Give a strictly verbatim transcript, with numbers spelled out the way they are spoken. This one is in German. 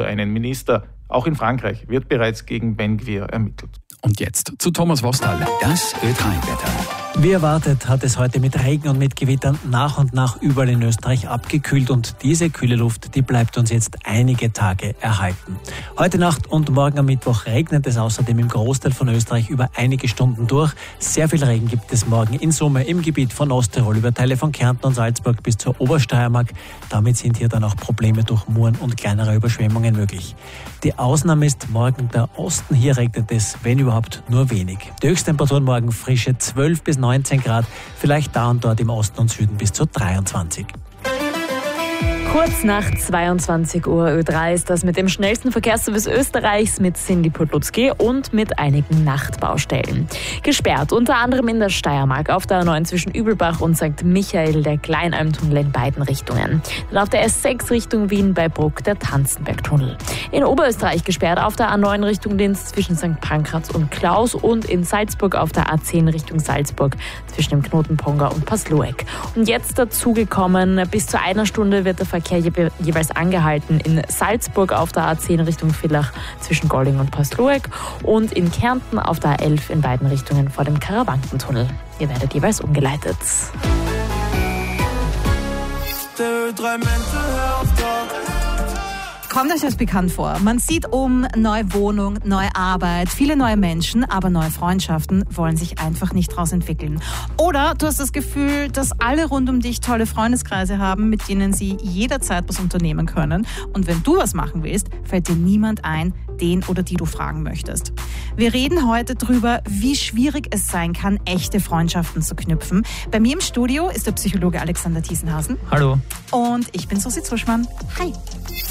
einen Minister. Auch in Frankreich wird bereits gegen Ben Gvir ermittelt. Und jetzt zu Thomas Wostal. Das Ö drei Wetter. Wie erwartet hat es heute mit Regen und mit Gewittern nach und nach überall in Österreich abgekühlt und diese kühle Luft, die bleibt uns jetzt einige Tage erhalten. Heute Nacht und morgen am Mittwoch regnet es außerdem im Großteil von Österreich über einige Stunden durch. Sehr viel Regen gibt es morgen in Summe im Gebiet von Osttirol über Teile von Kärnten und Salzburg bis zur Obersteiermark. Damit sind hier dann auch Probleme durch Muren und kleinere Überschwemmungen möglich. Die Ausnahme ist morgen der Osten. Hier regnet es, wenn überhaupt, nur wenig. Die Höchsttemperaturen morgen frische zwölf bis neunzehn Grad, vielleicht da und dort im Osten und Süden bis zu dreiundzwanzig. Kurz nach zweiundzwanzig Uhr Ö drei ist das mit dem schnellsten Verkehrsservice Österreichs mit Cindy Podlutzki und mit einigen Nachtbaustellen. Gesperrt, unter anderem in der Steiermark auf der A neun zwischen Übelbach und Sankt Michael der Kleinalmtunnel in beiden Richtungen. Dann auf der S sechs Richtung Wien bei Bruck der Tanzenbergtunnel. In Oberösterreich gesperrt auf der A neun Richtung Linz zwischen Sankt Pankraz und Klaus und in Salzburg auf der A zehn Richtung Salzburg zwischen dem Knoten Ponga und Pasluek. Und jetzt dazugekommen, bis zu einer Stunde wird der Verkehr je- jeweils angehalten in Salzburg auf der A zehn Richtung Villach zwischen Golling und Pasluek und in Kärnten auf der A elf in beiden Richtungen vor dem Karawankentunnel. Ihr werdet jeweils umgeleitet. Kommt euch das bekannt vor? Man sieht um neue Wohnung, neue Arbeit, viele neue Menschen, aber neue Freundschaften wollen sich einfach nicht draus entwickeln. Oder du hast das Gefühl, dass alle rund um dich tolle Freundeskreise haben, mit denen sie jederzeit was unternehmen können. Und wenn du was machen willst, fällt dir niemand ein, den oder die du fragen möchtest. Wir reden heute drüber, wie schwierig es sein kann, echte Freundschaften zu knüpfen. Bei mir im Studio ist der Psychologe Alexander Thiesenhausen. Hallo. Und ich bin Susi Zuschmann. Hi.